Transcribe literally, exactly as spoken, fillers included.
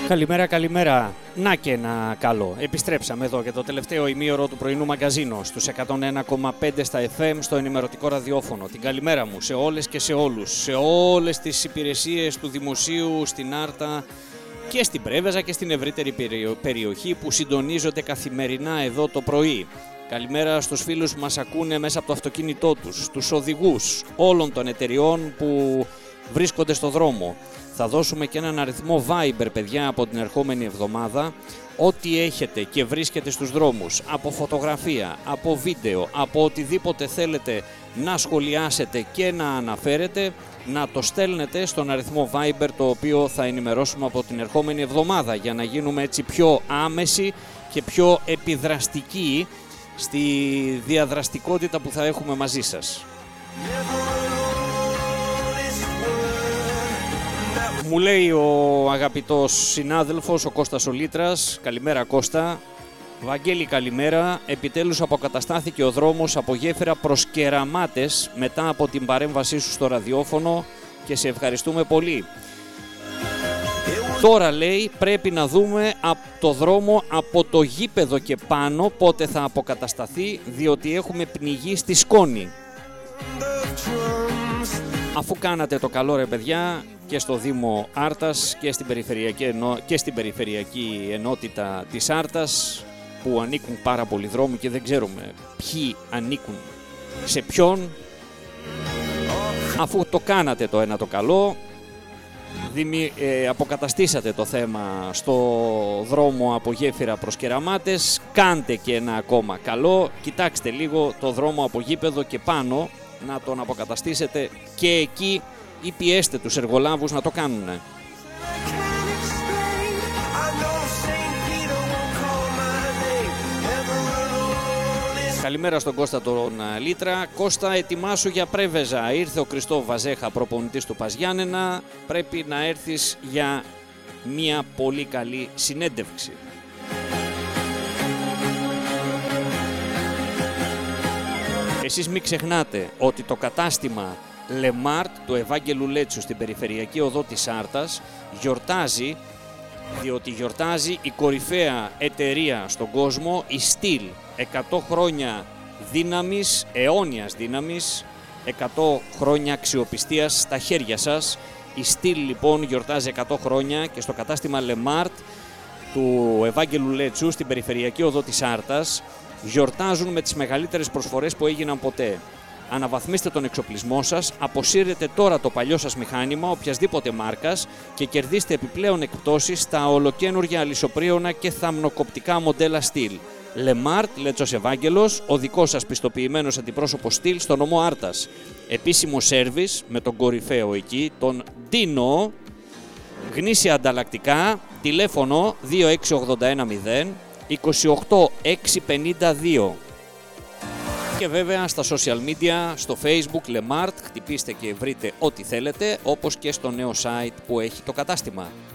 Καλημέρα, καλημέρα. Να και ένα καλό. Επιστρέψαμε εδώ για το τελευταίο ημίωρο του πρωινού μαγκαζίνο στους εκατόν ένα κόμμα πέντε στα εφ εμ στο ενημερωτικό ραδιόφωνο. Την καλημέρα μου σε όλες και σε όλους, σε όλες τις υπηρεσίες του δημοσίου, στην Άρτα και στην Πρέβεζα και στην ευρύτερη περιοχή που συντονίζονται καθημερινά εδώ το πρωί. Καλημέρα στους φίλους που μας ακούνε μέσα από το αυτοκίνητό τους, στους οδηγούς όλων των εταιριών που βρίσκονται στο δρόμο. Θα δώσουμε και έναν αριθμό Viber, παιδιά, από την ερχόμενη εβδομάδα. Ό,τι έχετε και βρίσκετε στους δρόμους, από φωτογραφία, από βίντεο, από οτιδήποτε θέλετε να σχολιάσετε και να αναφέρετε, να το στέλνετε στον αριθμό Viber, το οποίο θα ενημερώσουμε από την ερχόμενη εβδομάδα, για να γίνουμε έτσι πιο άμεση και πιο επιδραστικοί στη διαδραστικότητα που θα έχουμε μαζί σας. Μου λέει ο αγαπητός συνάδελφος, ο Κώστας ο Λίτρας, καλημέρα Κώστα. Βαγγέλη, καλημέρα. Επιτέλους αποκαταστάθηκε ο δρόμος από Γέφυρα προς Κεραμάτες μετά από την παρέμβασή σου στο ραδιόφωνο και σε ευχαριστούμε πολύ. Τώρα, λέει, πρέπει να δούμε από το δρόμο από το γήπεδο και πάνω πότε θα αποκατασταθεί, διότι έχουμε πνιγεί στη σκόνη. Αφού κάνατε το καλό, ρε παιδιά, και στο Δήμο Άρτας και στην περιφερειακή, ενό... και στην περιφερειακή ενότητα της Άρτας, που ανήκουν πάρα πολλοί δρόμοι και δεν ξέρουμε ποιοι ανήκουν σε ποιον, αφού το κάνατε το ένα το καλό, δημι... ε, αποκαταστήσατε το θέμα στο δρόμο από Γέφυρα προς Κεραμάτες, κάντε και ένα ακόμα καλό, κοιτάξτε λίγο το δρόμο από γήπεδο και πάνω, να τον αποκαταστήσετε και εκεί, ή πιέστε τους εργολάβους να το κάνουν. Καλημέρα στον Κώστα τον Λίτρα. Κώστα, ετοιμάσου για Πρέβεζα. Ήρθε ο Κριστόφ Βαζέχα, προπονητής του Παζιάννενα. Πρέπει να έρθεις για μια πολύ καλή συνέντευξη. Εσείς μην ξεχνάτε ότι το κατάστημα Λεμάρτ του Ευάγγελου Λέτσου στην περιφερειακή οδό της Άρτας γιορτάζει, διότι γιορτάζει η κορυφαία εταιρεία στον κόσμο, η Στυλ. εκατό χρόνια δύναμης, αιώνιας δύναμης, εκατό χρόνια αξιοπιστίας στα χέρια σας. Η Στυλ λοιπόν γιορτάζει εκατό χρόνια και στο κατάστημα Λεμάρτ του Ευάγγελου Λέτσου στην περιφερειακή οδό της Άρτας γιορτάζουν με τις μεγαλύτερες προσφορές που έγιναν ποτέ. Αναβαθμίστε τον εξοπλισμό σας, αποσύρετε τώρα το παλιό σας μηχάνημα οποιασδήποτε μάρκας και κερδίστε επιπλέον εκπτώσεις στα ολοκαίνουργια αλυσοπρίωνα και θαμνοκοπτικά μοντέλα Στυλ. Λεμάρτ, Λέτσος Ευάγγελος, ο δικός σας πιστοποιημένος αντιπρόσωπος Στυλ στο νομό Άρτας. Επίσημο σέρβις με τον κορυφαίο εκεί, τον Ντίνο, γνήσια ανταλλακτικά, τηλέφωνο δύο έξι ογδόντα ένα μηδέν είκοσι οκτώ εξακόσια πενήντα δύο. Και βέβαια στα social media, στο Facebook Lemart, χτυπήστε και βρείτε ό,τι θέλετε, όπως και στο νέο site που έχει το κατάστημα.